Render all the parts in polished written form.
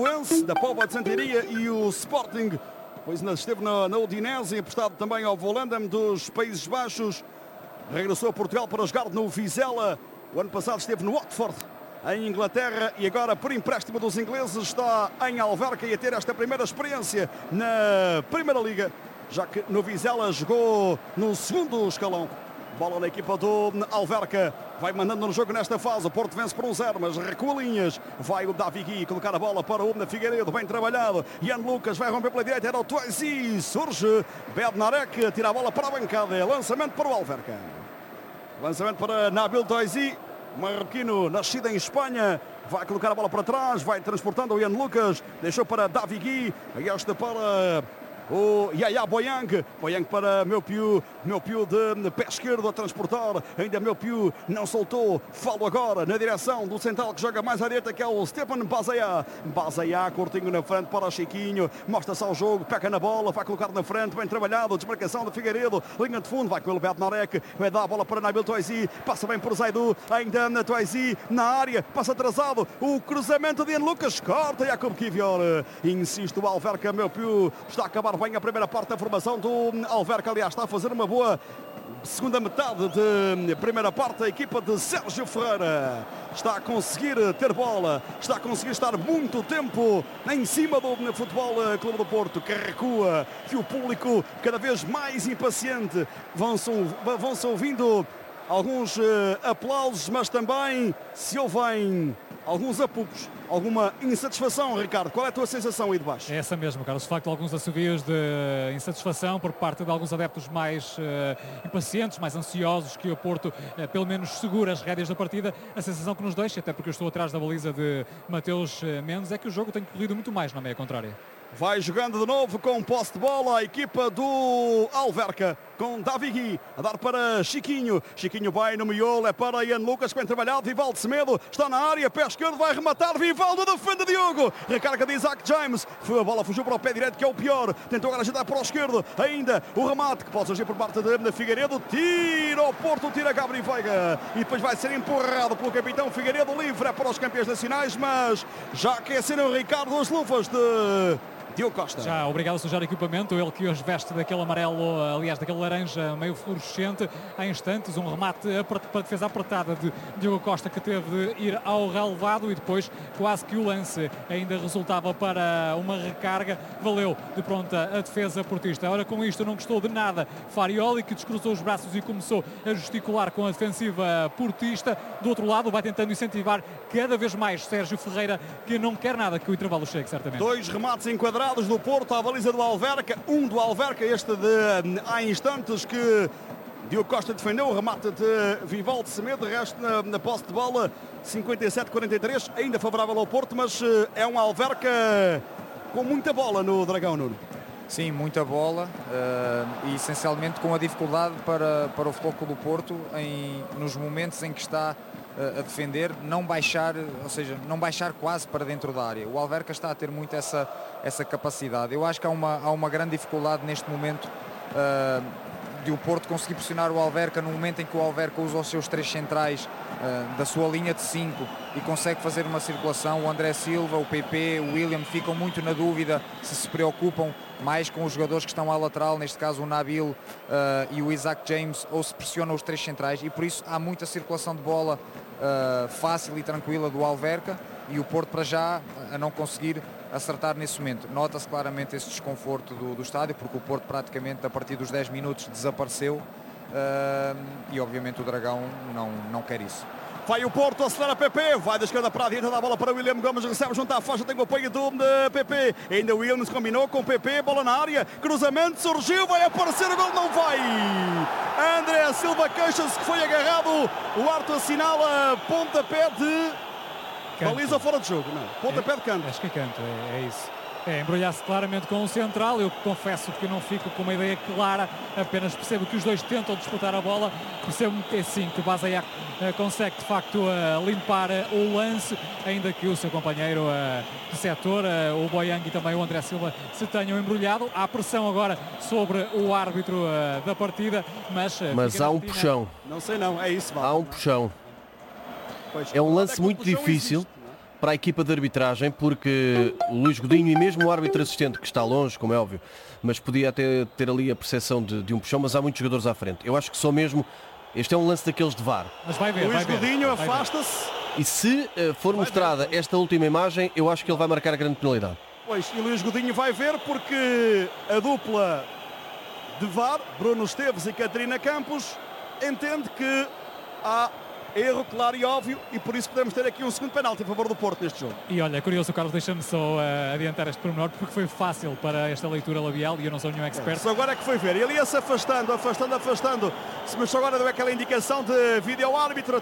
Da Póvoa de Santiria e o Sporting, pois ainda esteve na Udinese, emprestado também ao Volendam dos Países Baixos. Regressou a Portugal para jogar no Vizela. O ano passado esteve no Watford, em Inglaterra, e agora, por empréstimo dos ingleses, está em Alverca e a ter esta primeira experiência na Primeira Liga, já que no Vizela jogou no segundo escalão. Bola na equipa do Alverca, vai mandando no jogo nesta fase. O Porto vence por 1-0, mas recua linhas. Vai o Davi Gui colocar a bola para o Figueiredo, bem trabalhado. Ian Lucas vai romper pela direita, era o Tuesi. Surge Bednarek, tira a bola para a bancada. Lançamento para o Alverca. Lançamento para Nabil Tuesi, marroquino, nascido em Espanha. Vai colocar a bola para trás, vai transportando o Ian Lucas. Deixou para Davi Gui, esta para o Yaya Boyang para meu Piu de pé esquerdo a transportar, ainda meu Piu não soltou, falo agora na direção do central que joga mais à direita, que é o Stepan Bazaya, curtinho na frente para Chiquinho, mostra-se ao jogo, pega na bola, vai colocar na frente, bem trabalhado, desmarcação de Figueiredo, linha de fundo, vai com o Bednarek, vai dar a bola para Nabil Tuesi, passa bem por Zaidu, ainda na Tuesi, na área, passa atrasado, o cruzamento de Ian Lucas, corta Jakub Kivior, insiste o Alverca, meu Piu está a acabar bem a primeira parte da formação do Alverca, aliás, está a fazer uma boa segunda metade de primeira parte. A equipa de Sérgio Ferreira está a conseguir ter bola, está a conseguir estar muito tempo em cima do Futebol Clube do Porto, que recua, que o público cada vez mais impaciente, vão-se ouvindo alguns aplausos, mas também se ouvem alguns apupos, alguma insatisfação. Ricardo, qual é a tua sensação aí de baixo? É essa mesmo, Carlos. De facto, alguns assobios de insatisfação por parte de alguns adeptos mais impacientes, mais ansiosos, que o Porto pelo menos segura as rédeas da partida. A sensação que nos deixa, até porque eu estou atrás da baliza de Mateus Mendes, é que o jogo tem corrido muito mais na meia contrária. Vai jogando de novo com posse de bola a equipa do Alverca, com Davi Gui a dar para Chiquinho. Chiquinho vai no miolo, é para Ian Lucas, bem trabalhado. Vivaldo Semedo está na área, pé esquerdo, vai rematar. Vivaldo defende Diogo. Recarga de Isaac James. A bola fugiu para o pé direito, que é o pior. Tentou agora agitar para o esquerdo. Ainda o remate que pode surgir por parte de Figueiredo. Tira o Porto, tira Gabriel Veiga. E depois vai ser empurrado pelo capitão Figueiredo. Livre é para os campeões nacionais, mas já aqueceram o Ricardo as luvas de Diogo Costa. Já obrigado a sujar equipamento, ele que hoje veste daquele amarelo, aliás, daquele laranja meio fluorescente. Há instantes, um remate para defesa apertada de Diogo Costa, que teve de ir ao relevado, e depois quase que o lance ainda resultava para uma recarga. Valeu de pronta a defesa portista. Ora, com isto não gostou de nada Farioli, que descruzou os braços e começou a gesticular com a defensiva portista. Do outro lado vai tentando incentivar cada vez mais Sérgio Ferreira, que não quer nada que o intervalo chegue, certamente. Dois remates enquadrados do Porto à baliza do Alverca, um do Alverca, este de há instantes que Diogo Costa defendeu, o remate de Vivaldo Semedo. De resto na posse de bola 57-43, ainda favorável ao Porto, mas é um Alverca com muita bola no Dragão, Nuno. Sim, muita bola e essencialmente com a dificuldade para o Futebol Clube do Porto nos momentos em que está a defender, não baixar, ou seja, não baixar quase para dentro da área. O Alverca está a ter muito essa capacidade. Eu acho que há uma grande dificuldade neste momento de o Porto conseguir pressionar o Alverca no momento em que o Alverca usa os seus três centrais da sua linha de 5 e consegue fazer uma circulação. O André Silva, o PP, o William ficam muito na dúvida se preocupam mais com os jogadores que estão à lateral, neste caso o Nabil e o Isaac James, ou se pressionam os três centrais, e por isso há muita circulação de bola fácil e tranquila do Alverca, e o Porto para já a não conseguir acertar nesse momento. Nota-se claramente esse desconforto do estádio, porque o Porto praticamente a partir dos 10 minutos desapareceu e obviamente o Dragão não quer isso. Vai o Porto, acelera PP, vai da esquerda para a direita, dá a bola para William Gomes, recebe junto à faixa, tem o apoio do PP, ainda o Williams combinou com o PP, bola na área, cruzamento, surgiu, vai aparecer o gol, não vai! André Silva queixa-se que foi agarrado, o árbitro assinala pontapé de canto. Baliza fora de jogo, não, pontapé de canto. Acho que é canto, é isso. Embrulhar-se claramente com o central. Eu confesso que não fico com uma ideia clara, apenas percebo que os dois tentam disputar a bola. Percebo que é sim, que o Bazaiac consegue de facto limpar o lance, ainda que o seu companheiro de setor, o Boyang e também o André Silva, se tenham embrulhado. Há pressão agora sobre o árbitro da partida, mas há um puxão. Não sei não, é isso. Há um puxão. É um lance muito difícil. para a equipa de arbitragem, porque o Luís Godinho e mesmo o árbitro assistente, que está longe, como é óbvio, mas podia até ter ali a percepção de um puxão, mas há muitos jogadores à frente. Eu acho que só mesmo, este é um lance daqueles de VAR. Mas vai ver, Luís Godinho afasta-se. E se for mostrada esta última imagem, eu acho que ele vai marcar a grande penalidade. Pois, e Luís Godinho vai ver, porque a dupla de VAR, Bruno Esteves e Catarina Campos, entende que há erro claro e óbvio, e por isso podemos ter aqui um segundo penalti a favor do Porto neste jogo. E olha, curioso, Carlos, deixa-me só adiantar este pormenor, porque foi fácil para esta leitura labial e eu não sou nenhum expert. Só agora é que foi ver. Ele ia-se afastando. Mas só agora deu aquela indicação de vídeo-árbitro,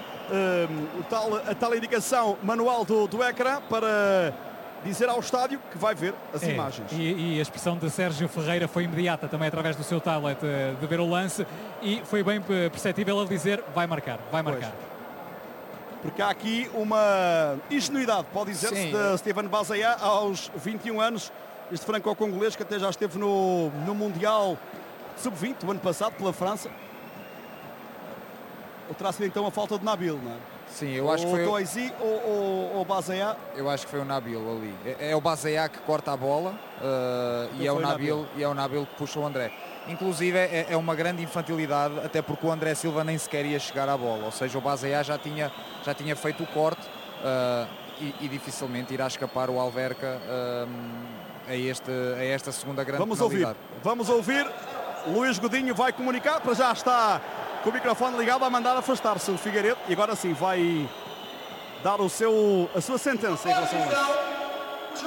a tal indicação manual do ecrã para dizer ao estádio que vai ver as imagens. E a expressão de Sérgio Ferreira foi imediata também através do seu tablet de ver o lance, e foi bem perceptível ele dizer vai marcar. Pois. Porque há aqui uma ingenuidade, pode dizer-se, de Steven Bazaia aos 21 anos, este franco-congolês que até já esteve no Mundial Sub-20 o ano passado pela França. Ou terá sido então a falta de Nabil, não é? Sim, eu acho que foi Toisi ou Bazaia. Eu acho que foi o Nabil ali. É o Bazaia que corta a bola e é o Nabil que puxa o André. Inclusive é uma grande infantilidade, até porque o André Silva nem sequer ia chegar à bola. Ou seja, o Bazaia já tinha feito o corte e dificilmente irá escapar o Alverca a esta segunda grande penalidade. Vamos ouvir. Luís Godinho vai comunicar, para já está com o microfone ligado a mandar afastar-se o Figueiredo, e agora sim vai dar a sua sentença em relação a isso.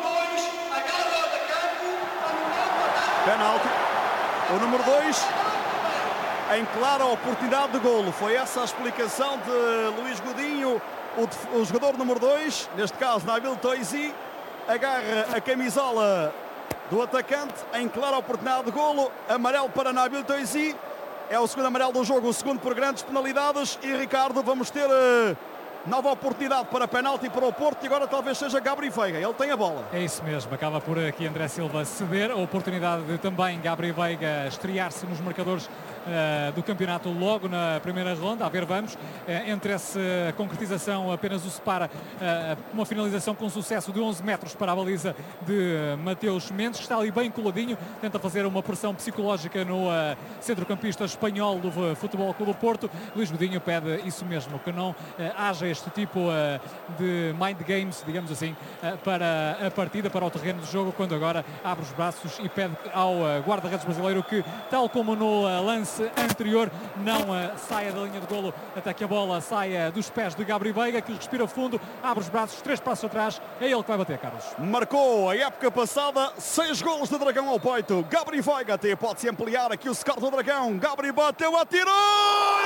Penalti. O número 2 em clara oportunidade de golo. Foi essa a explicação de Luís Godinho. O jogador número 2, neste caso Nabil Toisi, agarra a camisola do atacante em clara oportunidade de golo. Amarelo para Nabil Toisi. É o segundo amarelo do jogo, o segundo por grandes penalidades. E Ricardo, vamos ter nova oportunidade para penalti para o Porto, e agora talvez seja Gabri Veiga. Ele tem a bola. É isso mesmo, acaba por aqui André Silva ceder a oportunidade de também Gabri Veiga estrear-se nos marcadores do campeonato logo na primeira ronda. A ver, vamos. Entre essa concretização apenas o separa uma finalização com sucesso de 11 metros para a baliza de Mateus Mendes, que está ali bem coladinho, tenta fazer uma pressão psicológica no centrocampista espanhol do Futebol Clube do Porto. Luís Godinho pede isso mesmo, que não haja este tipo de mind games, digamos assim, para a partida, para o terreno de jogo, quando agora abre os braços e pede ao guarda-redes brasileiro que, tal como no lance anterior, não saia da linha de golo até que a bola saia dos pés de Gabri Veiga, que respira fundo, abre os braços, 3 passos atrás, é ele que vai bater, Carlos. Marcou a época passada 6 golos de Dragão ao peito. Gabri Veiga tem pode-se ampliar aqui o score do Dragão. Gabri bateu, atirou